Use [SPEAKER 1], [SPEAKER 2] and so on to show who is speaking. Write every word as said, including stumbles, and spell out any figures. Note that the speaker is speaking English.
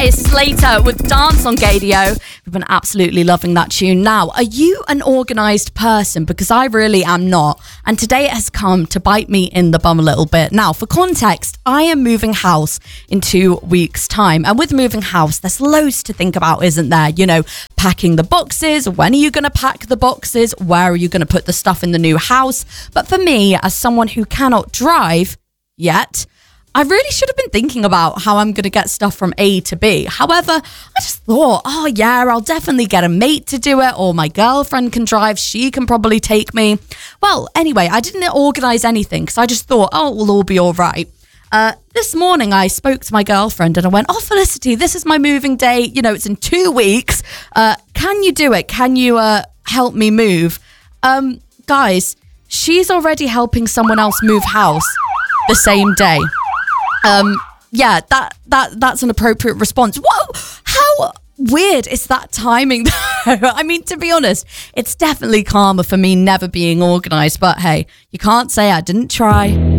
[SPEAKER 1] That is Slater with Dance on Gadio. We've been absolutely loving that tune. Now, are you an organised person? Because I really am not. And today it has come to bite me in the bum a little bit. Now, for context, I am moving house in two weeks' time. And with moving house, there's loads to think about, isn't there? You know, packing the boxes. When are you going to pack the boxes? Where are you going to put the stuff in the new house? But for me, as someone who cannot drive yet, I really should have been thinking about how I'm going to get stuff from A to B. However, I just thought, oh yeah, I'll definitely get a mate to do it, or my girlfriend can drive. She can probably take me. Well, anyway, I didn't organise anything because I just thought, oh, we'll all be all right. Uh, this morning, I spoke to my girlfriend and I went, oh, Felicity, this is my moving day. You know, it's in two weeks. Uh, can you do it? Can you uh, help me move? Um, guys, she's already helping someone else move house the same day. Um, yeah, that, that, that's an appropriate response. Whoa, how weird is that timing though? I mean, to be honest, it's definitely karma for me never being organised, but hey, you can't say I didn't try.